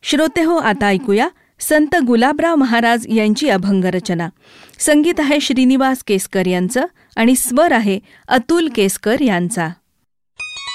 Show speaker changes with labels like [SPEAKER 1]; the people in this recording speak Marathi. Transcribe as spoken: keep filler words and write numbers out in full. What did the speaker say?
[SPEAKER 1] श्रोतेहो, आता ऐकूया संत गुलाबराव महाराज यांची अभंगरचना. संगीत आहे श्रीनिवास केसकर यांचं आणि स्वर आहे अतुल केसकर यांचा.